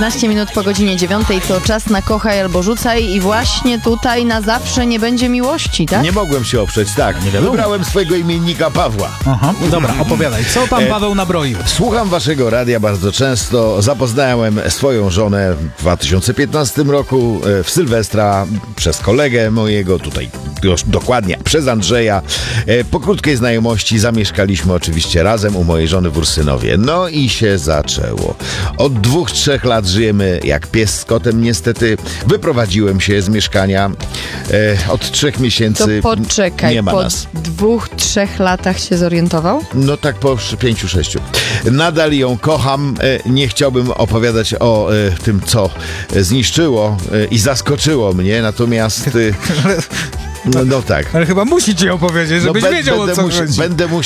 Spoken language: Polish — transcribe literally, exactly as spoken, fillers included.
piętnaście minut po godzinie dziewiątej to czas na Kochaj albo Rzucaj i właśnie tutaj na zawsze nie będzie miłości, tak? Nie mogłem się oprzeć, tak. Nie wiadomo. Wybrałem swojego imiennika Pawła. Aha, dobra, opowiadaj. Co tam Paweł nabroił? Słucham waszego radia bardzo często. Zapoznałem swoją żonę w dwa tysiące piętnastym roku e, w Sylwestra przez kolegę mojego, tutaj już dokładnie przez Andrzeja. E, Po krótkiej znajomości zamieszkaliśmy oczywiście razem u mojej żony w Ursynowie. No i się zaczęło. Od dwóch, trzech lat żyjemy jak pies z kotem niestety. Wyprowadziłem się z mieszkania. E, Od trzech To miesięcy poczekaj, nie ma po nas. dwóch, trzech latach się zorientował? No tak po pięciu, sześciu. Nadal ją kocham. E, Nie chciałbym opowiadać o e, tym, co zniszczyło e, i zaskoczyło mnie, natomiast... e, No, no tak. Ale chyba musi ci opowiedzieć, No, żebyś be- wiedział, o będę co musi- chodzi. Będę musiał